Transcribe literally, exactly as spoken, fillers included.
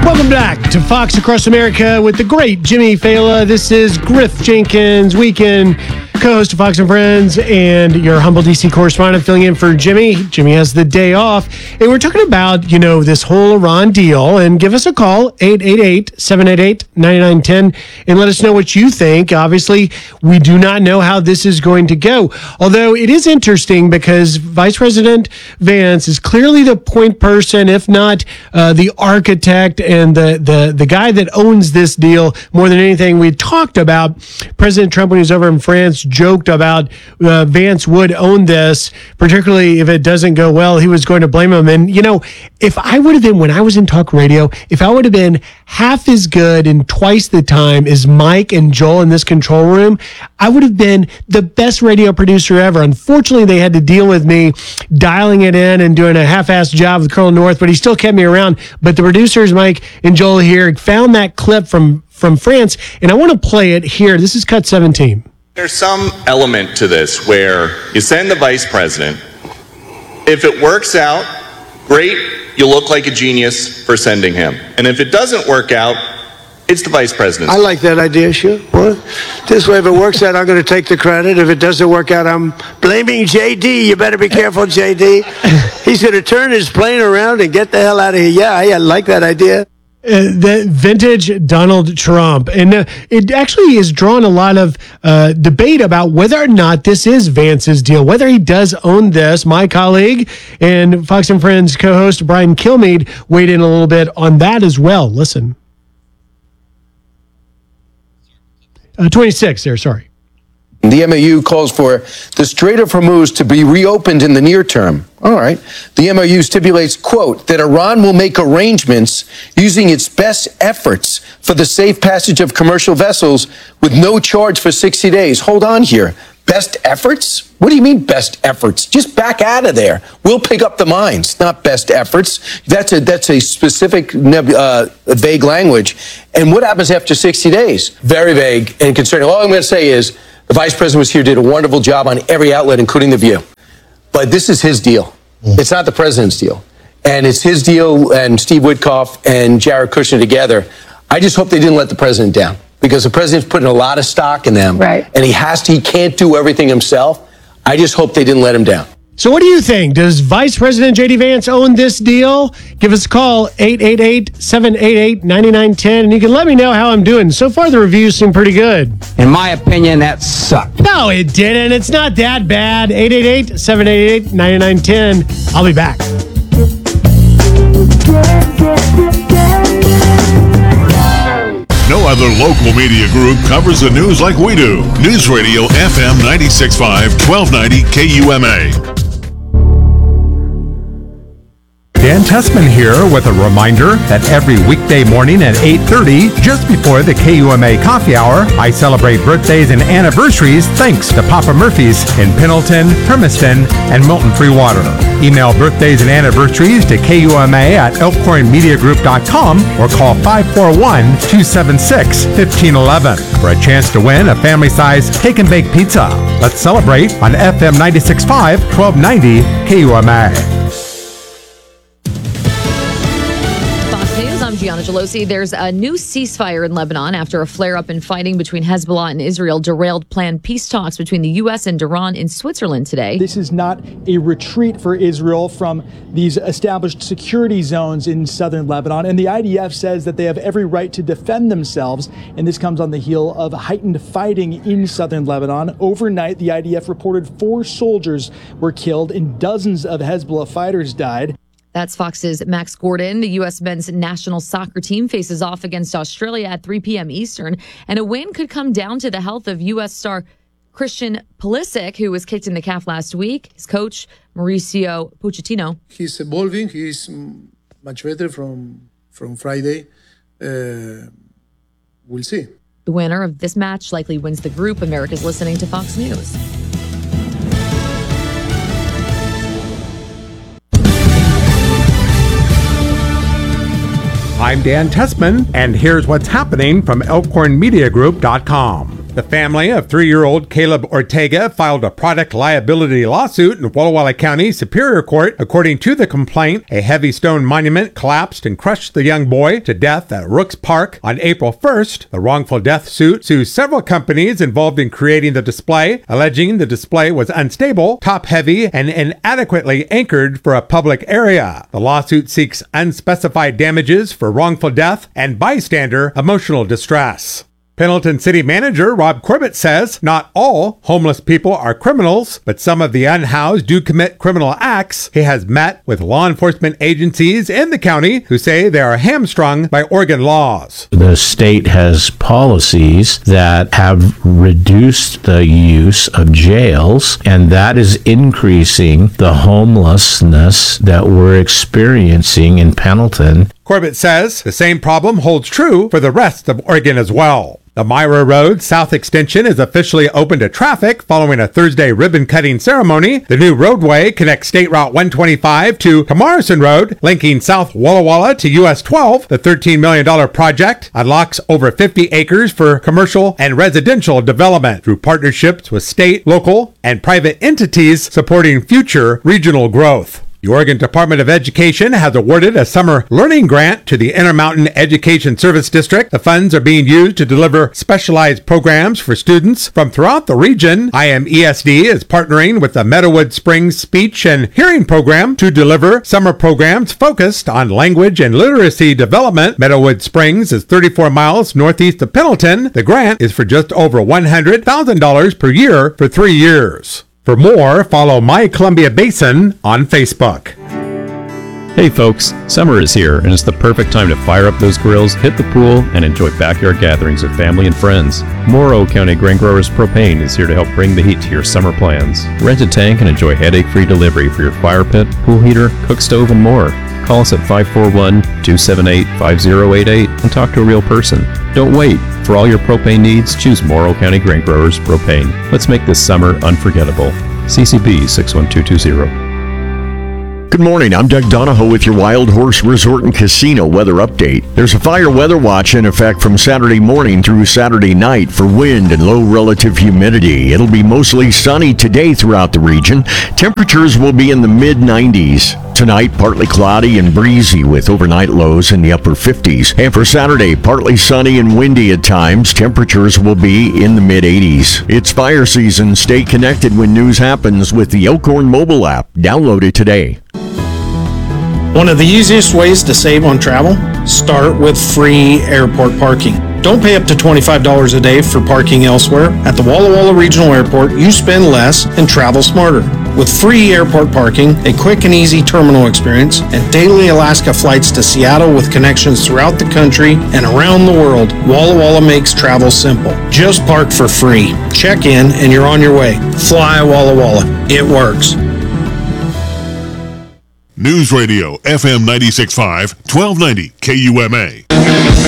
Welcome back to Fox Across America with the great Jimmy Fallon. This is Griff Jenkins, weekend co-host of Fox and Friends, and your humble D C correspondent filling in for Jimmy. Jimmy has the day off, and we're talking about, you know, this whole Iran deal. And give us a call, eight eight eight, seven eight eight, nine nine one zero, and let us know what you think. Obviously, we do not know how this is going to go, although it is interesting because Vice President Vance is clearly the point person, if not uh, the architect and the, the, the guy that owns this deal more than anything. We talked about President Trump when he was over in France, joked about uh, Vance would own this, particularly if it doesn't go well. He was going to blame him. And, you know, if I would have been, when I was in talk radio, if I would have been half as good and twice the time as Mike and Joel in this control room, I would have been the best radio producer ever. Unfortunately, they had to deal with me dialing it in and doing a half-assed job with Colonel North, but he still kept me around. But the producers, Mike and Joel here, found that clip from, from France, and I want to play it here. This is cut seventeen. There's some element to this where you send the vice president. If it works out, great, you look like a genius for sending him. And if it doesn't work out, it's the vice president. I like that idea, sure. What? This way, if it works out, I'm going to take the credit. If it doesn't work out, I'm blaming J D. You better be careful, J D. He's going to turn his plane around and get the hell out of here. Yeah, I like that idea. Uh, the vintage Donald Trump. And uh, it actually has drawn a lot of uh, debate about whether or not this is Vance's deal, whether he does own this. My colleague and Fox and Friends co-host Brian Kilmeade weighed in a little bit on that as well. Listen. Uh, twenty-six there, sorry. The M O U calls for the Strait of Hormuz to be reopened in the near term. All right. The M O U stipulates, quote, that Iran will make arrangements using its best efforts for the safe passage of commercial vessels with no charge for sixty days. Hold on here. Best efforts? What do you mean best efforts? Just back out of there. We'll pick up the mines, not best efforts. That's a that's a specific uh, vague language. And what happens after sixty days? Very vague and concerning. All I'm going to say is the vice president was here, did a wonderful job on every outlet, including The View. But this is his deal. It's not the president's deal. And it's his deal and Steve Witkoff and Jared Kushner together. I just hope they didn't let the president down, because the president's putting a lot of stock in them. Right. And he has to, he can't do everything himself. I just hope they didn't let him down. So what do you think? Does Vice President J D Vance own this deal? Give us a call, eight eight eight, seven eight eight, nine nine one zero, and you can let me know how I'm doing. So far, the reviews seem pretty good. In my opinion, that sucked. No, it didn't. It's not that bad. eight eight eight, seven eight eight, nine nine one zero. I'll be back. No other local media group covers the news like we do. News Radio F M ninety-six point five, twelve ninety K U M A. Dan Tessman here with a reminder that every weekday morning at eight thirty, just before the K U M A coffee hour, I celebrate birthdays and anniversaries thanks to Papa Murphy's in Pendleton, Hermiston, and Milton Free Water. Email birthdays and anniversaries to K U M A at elkhorn media group dot com or call five four one, two seven six, one five one one for a chance to win a family-sized cake and bake pizza. Let's celebrate on F M ninety-six point five, twelve ninety K U M A. I'm Gianna Gelosi. There's a new ceasefire in Lebanon after a flare-up in fighting between Hezbollah and Israel derailed planned peace talks between the U S and Iran in Switzerland today. This is not a retreat for Israel from these established security zones in southern Lebanon, and the I D F says that they have every right to defend themselves, and this comes on the heel of heightened fighting in southern Lebanon. Overnight, the I D F reported four soldiers were killed and dozens of Hezbollah fighters died. That's Fox's Max Gordon. The U S men's national soccer team faces off against Australia at three p.m. Eastern, and a win could come down to the health of U S star Christian Pulisic, who was kicked in the calf last week. His coach, Mauricio Pochettino. He's evolving. He's much better from, from Friday. Uh, we'll see. The winner of this match likely wins the group. America's listening to Fox News. I'm Dan Tessman, and here's what's happening from elkhorn media group dot com. The family of three-year-old Caleb Ortega filed a product liability lawsuit in Walla Walla County Superior Court. According to the complaint, a heavy stone monument collapsed and crushed the young boy to death at Rooks Park on April first. The wrongful death suit sues several companies involved in creating the display, alleging the display was unstable, top-heavy, and inadequately anchored for a public area. The lawsuit seeks unspecified damages for wrongful death and bystander emotional distress. Pendleton City Manager Rob Corbett says not all homeless people are criminals, but some of the unhoused do commit criminal acts. He has met with law enforcement agencies in the county who say they are hamstrung by Oregon laws. The state has policies that have reduced the use of jails, and that is increasing the homelessness that we're experiencing in Pendleton. Corbett says the same problem holds true for the rest of Oregon as well. The Myra Road South Extension is officially open to traffic following a Thursday ribbon-cutting ceremony. The new roadway connects State Route one twenty-five to Camarison Road, linking South Walla Walla to U S twelve. The thirteen million dollars project unlocks over fifty acres for commercial and residential development through partnerships with state, local, and private entities supporting future regional growth. The Oregon Department of Education has awarded a summer learning grant to the Intermountain Education Service District. The funds are being used to deliver specialized programs for students from throughout the region. I M E S D is partnering with the Meadowood Springs Speech and Hearing Program to deliver summer programs focused on language and literacy development. Meadowood Springs is thirty-four miles northeast of Pendleton. The grant is for just over one hundred thousand dollars per year for three years. For more, follow My Columbia Basin on Facebook. Hey folks, summer is here and it's the perfect time to fire up those grills, hit the pool, and enjoy backyard gatherings with family and friends. Morrow County Grain Growers Propane is here to help bring the heat to your summer plans. Rent a tank and enjoy headache-free delivery for your fire pit, pool heater, cook stove, and more. Call us at five four one, two seven eight, five zero eight eight and talk to a real person. Don't wait. For all your propane needs, choose Morrow County Grain Growers Propane. Let's make this summer unforgettable. C C B six one two two zero. Good morning, I'm Doug Donahoe with your Wild Horse Resort and Casino weather update. There's a fire weather watch in effect from Saturday morning through Saturday night for wind and low relative humidity. It'll be mostly sunny today throughout the region. Temperatures will be in the mid nineties. Tonight, partly cloudy and breezy with overnight lows in the upper fifties. And for Saturday, partly sunny and windy at times. Temperatures will be in the mid eighties. It's fire season. Stay connected when news happens with the Elkhorn mobile app. Download it today. One of the easiest ways to save on travel? Start with free airport parking. Don't pay up to twenty-five dollars a day for parking elsewhere. At the Walla Walla Regional Airport, you spend less and travel smarter. With free airport parking, a quick and easy terminal experience, and daily Alaska flights to Seattle with connections throughout the country and around the world, Walla Walla makes travel simple. Just park for free. Check in and you're on your way. Fly Walla Walla. It works. News Radio F M ninety-six point five, twelve ninety K U M A.